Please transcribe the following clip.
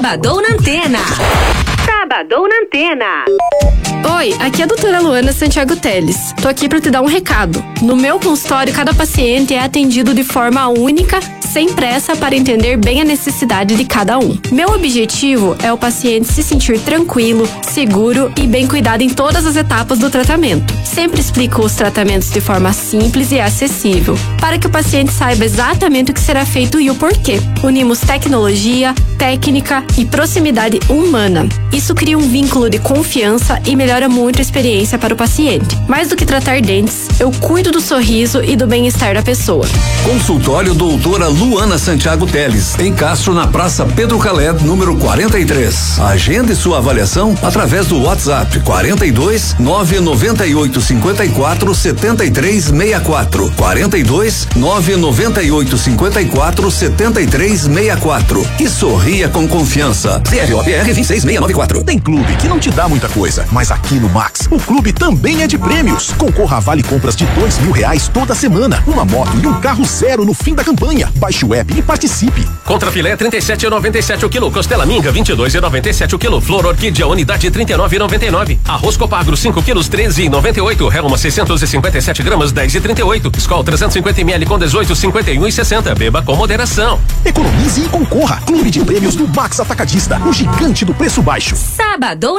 Sabadão na Antena. Sabadão na Antena. Oi, aqui é a doutora Luana Santiago Teles. Tô aqui pra te dar um recado. No meu consultório, cada paciente é atendido de forma única, sem pressa, para entender bem a necessidade de cada um. Meu objetivo é o paciente se sentir tranquilo, seguro e bem cuidado em todas as etapas do tratamento. Sempre explico os tratamentos de forma simples e acessível, para que o paciente saiba exatamente o que será feito e o porquê. Unimos tecnologia, técnica e proximidade humana. Isso cria um vínculo de confiança e melhora muito a experiência para o paciente. Mais do que tratar dentes, eu cuido do sorriso e do bem-estar da pessoa. Consultório doutora Luana Santiago Teles, em Castro, na Praça Pedro Calé, número 43. Agende sua avaliação através do WhatsApp 42 998 54 73 64. 42 998 54 73 64. E sorria com confiança. CROPR 26694. Tem clube que não te dá muita coisa, mas aqui no Max, o clube também é de prêmios. Concorra a vale compras de R$2.000 toda semana, uma moto e um carro zero no fim da campanha. Baixe o app e participe. Contrafilé 37,97 o quilo, costela minga 22,97 o quilo, flor orquídea unidade 39,99. Arroz Copagro 5 quilos 13,98. Helma 657 gramas 10,38. Skol 350 ml com 18,51,60. Beba com moderação. Economize e concorra. Clube de prêmios do Max Atacadista, o gigante do preço baixo. Sabadão